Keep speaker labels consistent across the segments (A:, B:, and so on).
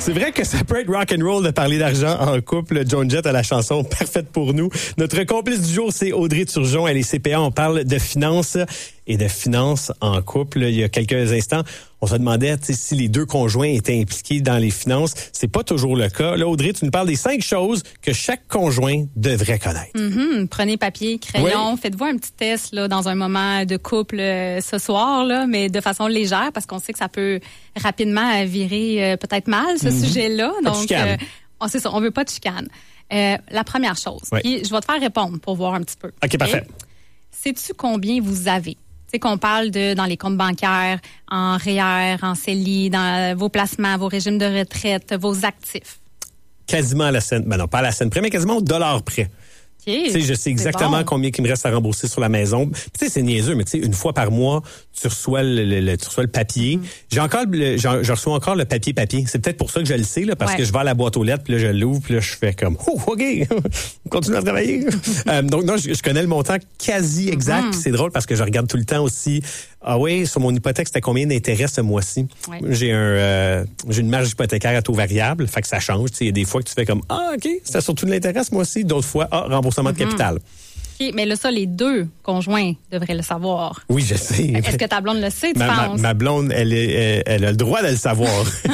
A: C'est vrai que ça peut être rock'n'roll de parler d'argent en couple. Joan Jett a la chanson parfaite pour nous. Notre complice du jour, c'est Audrey Turgeon. Elle est CPA. On parle de finances et de finances en couple. Il y a quelques instants, on se demandait si les deux conjoints étaient impliqués dans les finances. C'est pas toujours le cas. Là, Audrey, tu nous parles des 5 choses que chaque conjoint devrait connaître.
B: Prenez papier, crayon.
A: Oui.
B: Faites-vous un petit test là, dans un moment de couple ce soir, là, mais de façon légère parce qu'on sait que ça peut rapidement virer peut-être mal, ce sujet-là. Donc, c'est ça, on veut pas de chicane. La première chose, puis je vais te faire répondre pour voir un petit peu.
A: OK, parfait.
B: Sais-tu combien vous avez? Tu sais qu'on parle dans les comptes bancaires, en REER, en CELI, dans vos placements, vos régimes de retraite, vos actifs.
A: Quasiment à la scène. Ben non, pas à la scène près, mais quasiment au dollar près.
B: Okay.
A: Tu sais, je sais exactement combien il me reste à rembourser sur la maison. Tu sais, c'est niaiseux, mais tu sais, une fois par mois, tu reçois le papier. Je reçois encore le papier. C'est peut-être pour ça que je le sais, là, parce que je vais à la boîte aux lettres, puis là, je l'ouvre, puis là, je fais comme, OK, on continue à travailler. Donc, non, je connais le montant quasi exact. Puis c'est drôle parce que je regarde tout le temps aussi. Ah oui, sur mon hypothèque, c'était combien d'intérêt ce mois-ci? Ouais. J'ai une marge hypothécaire à taux variable, fait que ça change. Il y a des fois que tu fais comme, OK, c'est surtout de l'intérêt ce mois-ci. D'autres fois, remboursement de capital.
B: OK, mais là, ça, les deux conjoints devraient le savoir.
A: Oui, je sais.
B: Est-ce que ta blonde le sait, tu penses?
A: Ma blonde, elle a le droit de le savoir.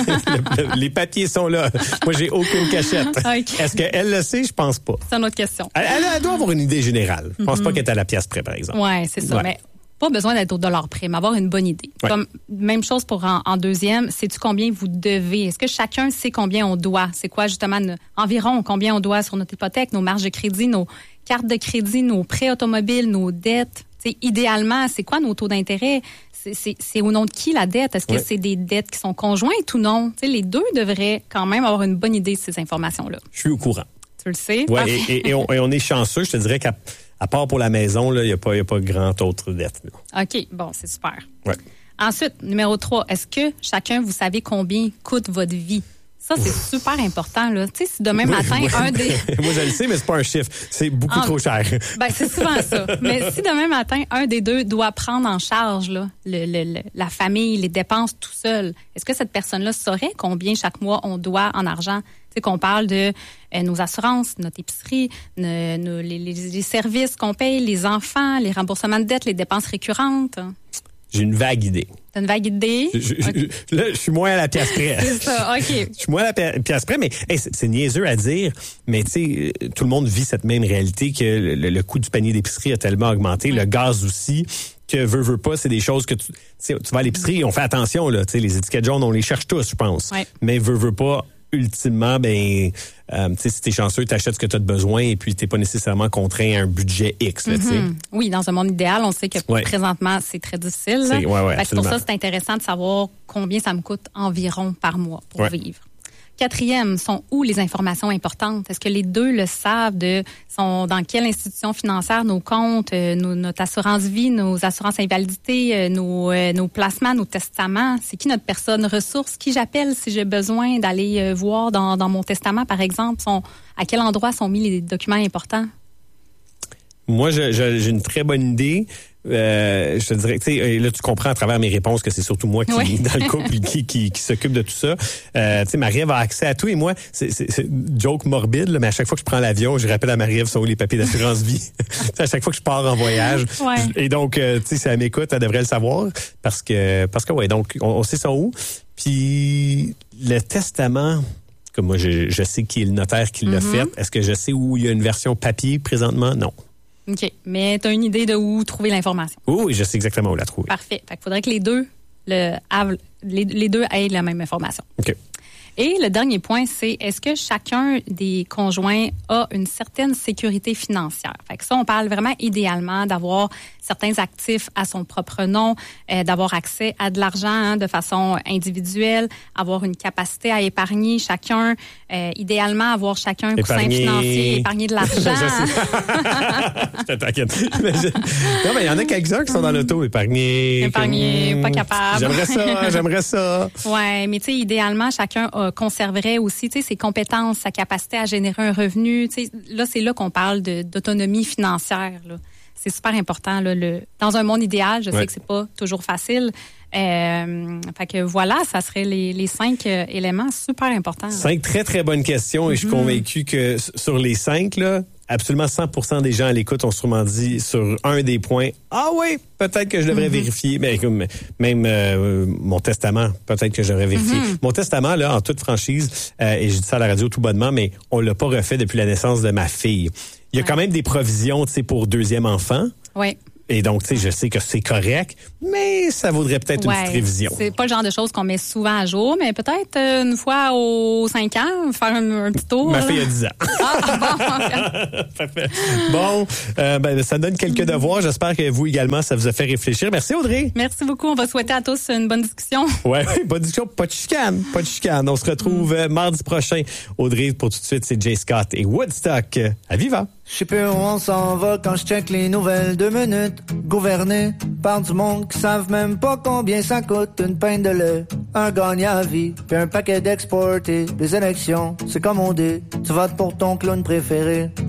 A: Les papiers sont là. Moi, j'ai aucune cachette. Okay. Est-ce qu'elle le sait? Je pense pas.
B: C'est une autre question.
A: Elle doit avoir une idée générale. Je pense pas qu'elle est à la pièce près, par exemple.
B: Oui, c'est ça. Ouais. Mais pas besoin d'être au dollar près, mais avoir une bonne idée. Ouais. Comme même chose pour en deuxième, sais-tu combien vous devez? Est-ce que chacun sait combien on doit? C'est quoi justement environ combien on doit sur notre hypothèque, nos marges de crédit, nos cartes de crédit, nos prêts automobiles, nos dettes? T'sais, idéalement, c'est quoi nos taux d'intérêt? C'est au nom de qui la dette? Est-ce que c'est des dettes qui sont conjointes ou non? T'sais, les deux devraient quand même avoir une bonne idée de ces informations-là.
A: Je suis au courant.
B: Tu le sais?
A: Oui, et on est chanceux. Je te dirais qu'à part pour la maison, il n'y a pas grand autre dette. Là.
B: OK, bon, c'est super.
A: Ouais.
B: Ensuite, numéro 3, est-ce que chacun, vous savez combien coûte votre vie? Ça, c'est super important, là. Tu sais, si demain matin, un des...
A: Moi, je le sais, mais c'est pas un chiffre. C'est beaucoup trop cher.
B: Ben, c'est souvent ça. Mais si demain matin, un des deux doit prendre en charge, là, la famille, les dépenses tout seul, est-ce que cette personne-là saurait combien chaque mois on doit en argent? Tu sais, qu'on parle de nos assurances, notre épicerie, les services qu'on paye, les enfants, les remboursements de dettes, les dépenses récurrentes.
A: J'ai une vague idée.
B: T'as une vague idée?
A: Là, je suis moins à la pièce près.
B: C'est ça, OK.
A: Je suis moins à la pièce près, mais c'est niaiseux à dire, mais tu sais, tout le monde vit cette même réalité que le coût du panier d'épicerie a tellement augmenté, le gaz aussi, que veut pas, c'est des choses que tu vas à l'épicerie, on fait attention, là, tu sais, les étiquettes jaunes, on les cherche tous, je pense. Ouais. Mais veut pas, ultimement, si t'es chanceux, t'achètes ce que t'as de besoin et puis t'es pas nécessairement contraint à un budget X, là, tu sais.
B: Oui, dans un monde idéal, on sait que présentement, c'est très difficile. C'est pour ça, c'est intéressant de savoir combien ça me coûte environ par mois pour vivre. Quatrième, sont où les informations importantes? Est-ce que les deux le savent sont dans quelle institution financière nos comptes, notre assurance vie, nos assurances invalidité, nos placements, nos testaments? C'est qui notre personne ressource? Qui j'appelle si j'ai besoin d'aller voir dans mon testament, par exemple? À quel endroit sont mis les documents importants?
A: Moi, j'ai une très bonne idée. Je te dirais, tu sais, là, tu comprends à travers mes réponses que c'est surtout moi qui, dans le couple, qui s'occupe de tout ça. Tu sais, Marie-Ève a accès à tout et moi, c'est joke morbide, là, mais à chaque fois que je prends l'avion, je rappelle à Marie-Ève sont où les papiers d'assurance vie. À chaque fois que je pars en voyage. Et donc, tu sais, si elle m'écoute, elle devrait le savoir parce que donc, on sait ça où. Puis, le testament, comme moi, je sais qui est le notaire qui l'a fait. Est-ce que je sais où il y a une version papier présentement? Non.
B: OK. Mais tu as une idée de où trouver l'information?
A: Oui, je sais exactement où la trouver.
B: Parfait. Fait qu'il faudrait que les deux aient la même information.
A: OK.
B: Et le dernier point, c'est est-ce que chacun des conjoints a une certaine sécurité financière? Fait que ça, on parle vraiment idéalement d'avoir certains actifs à son propre nom, d'avoir accès à de l'argent de façon individuelle, avoir une capacité à épargner chacun, idéalement avoir chacun un coussin financier, épargner de l'argent.
A: Je te t'inquiète. Non, mais il y en a quelques-uns qui sont dans l'auto, épargner,
B: pas capable.
A: J'aimerais ça.
B: Ouais, mais tu sais, idéalement, chacun conserverait aussi, tu sais, ses compétences, sa capacité à générer un revenu. Tu sais, là, c'est là qu'on parle d'autonomie financière, là. c'est super important. Là, dans un monde idéal, je sais que c'est pas toujours facile. Fait que voilà, ça serait les 5 éléments super importants.
A: 5 très, très bonnes questions et je suis convaincu que sur les 5, là, absolument 100% des gens à l'écoute ont sûrement dit sur un des points, ah oui, peut-être que je devrais vérifier. Mais même mon testament, peut-être que je devrais vérifier. Mon testament, là, en toute franchise, et je dis ça à la radio tout bonnement, mais on l'a pas refait depuis la naissance de ma fille. Il y a quand même des provisions, tu sais, pour deuxième enfant.
B: Oui.
A: Et donc, tu sais, je sais que c'est correct, mais ça vaudrait peut-être une petite révision.
B: C'est pas le genre de choses qu'on met souvent à jour, mais peut-être une fois aux 5 ans, faire un petit tour.
A: Ma fille a 10 ans. Bon, ça donne quelques devoirs. J'espère que vous également, ça vous a fait réfléchir. Merci, Audrey.
B: Merci beaucoup. On va souhaiter à tous une bonne discussion.
A: Ouais, bonne discussion. Pas de chicane. Pas de chicane. On se retrouve mardi prochain. Audrey, pour tout de suite, c'est Jay Scott et Woodstock. À Viva.
C: Je sais plus où on s'en va quand je check les nouvelles 2 minutes. Gouverné par du monde qui savent même pas combien ça coûte une pinte de lait. Un gagnant à vie, puis un paquet d'exportés. Les élections, c'est comme on dit, tu votes pour ton clown préféré.